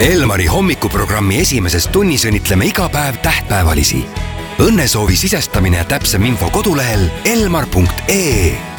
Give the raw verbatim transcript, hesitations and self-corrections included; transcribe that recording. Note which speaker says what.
Speaker 1: Elmari hommikuprogrammi esimeses tunnis õnnitleme iga päev tähtpäevalisi. Õnnesoovi sisestamine ja täpsem info kodulehel elmar punkt ee.